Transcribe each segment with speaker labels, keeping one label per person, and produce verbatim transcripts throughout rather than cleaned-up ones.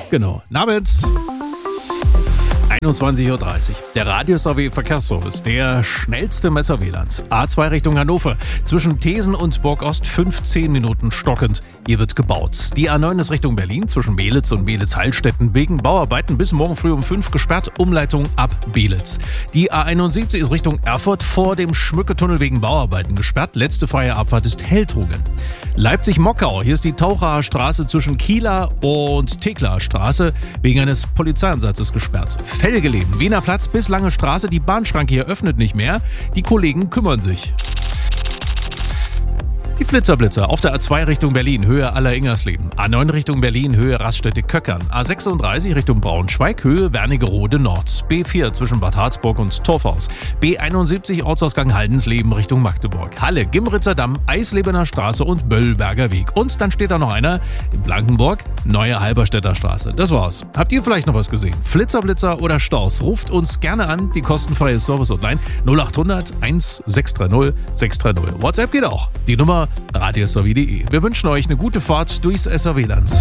Speaker 1: Genau. Namens einundzwanzig Uhr dreißig. Der Radius A W Verkehrsservice, der schnellste Messer W L A Ns. A zwei Richtung Hannover. Zwischen Thesen und Burgost fünfzehn Minuten stockend. Hier wird gebaut. Die A neun ist Richtung Berlin, zwischen Beelitz und Beelitz-Heilstätten wegen Bauarbeiten bis morgen früh um fünf gesperrt. Umleitung ab Beelitz. Die A einundsiebzig ist Richtung Erfurt vor dem Schmücketunnel wegen Bauarbeiten gesperrt. Letzte freie Abfahrt ist Heltrungen. Leipzig-Mockau. Hier ist die Tauchacher Straße zwischen Kieler und Teckler Straße wegen eines Polizeieinsatzes gesperrt. Felgeleben, Wiener Platz bis Lange Straße. Die Bahnschranke hier öffnet nicht mehr. Die Kollegen kümmern sich. Die Flitzerblitzer auf der A zwei Richtung Berlin, Höhe Aller-Ingersleben. A neun Richtung Berlin, Höhe Raststätte-Köckern. A sechsunddreißig Richtung Braunschweig, Höhe Wernigerode Nord. B vier zwischen Bad Harzburg und Torfhaus. B einundsiebzig Ortsausgang Haldensleben Richtung Magdeburg. Halle, Gimritzer Damm, Eislebener Straße und Böllberger Weg. Und dann steht da noch einer in Blankenburg, Neue Halberstädter Straße. Das war's. Habt ihr vielleicht noch was gesehen? Flitzerblitzer oder Staus? Ruft uns gerne an, die kostenfreie Service-Hotline null achthundert eintausendsechshundertdreißig sechshundertdreißig. WhatsApp geht auch. Die Nummer radius a w punkt de. Wir wünschen euch eine gute Fahrt durchs S R W Land.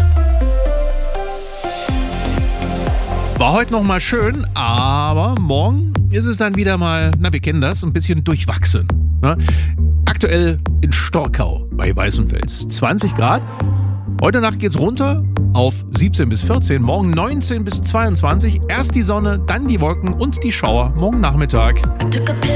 Speaker 1: War heute noch mal schön, aber morgen ist es dann wieder mal, na wir kennen das, ein bisschen durchwachsen. Ne? Aktuell in Storkau bei Weißenfels zwanzig Grad. Heute Nacht geht's runter auf siebzehn bis vierzehn, morgen neunzehn bis zweiundzwanzig. Erst die Sonne, dann die Wolken und die Schauer morgen Nachmittag.